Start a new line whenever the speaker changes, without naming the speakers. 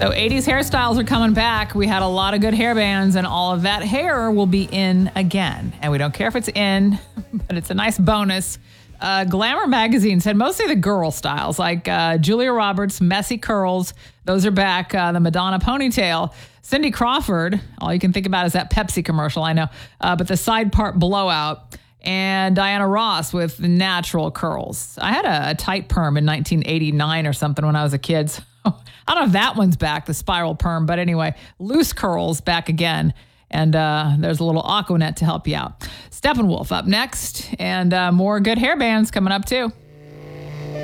So 80s hairstyles are coming back. We had a lot of good hair bands, and all of that hair will be in again. And we don't care if it's in, but it's a nice bonus. Glamour magazine said mostly the girl styles, like Julia Roberts' messy curls. Those are back. The Madonna ponytail. Cindy Crawford, all you can think about is that Pepsi commercial, I know. But the side part blowout. And Diana Ross with natural curls. I had a tight perm in 1989 or something when I was a kid. So I don't know if that one's back, the spiral perm. But anyway, loose curls back again. And there's a little Aquanet to help you out. Steppenwolf up next. And more good hair bands coming up too.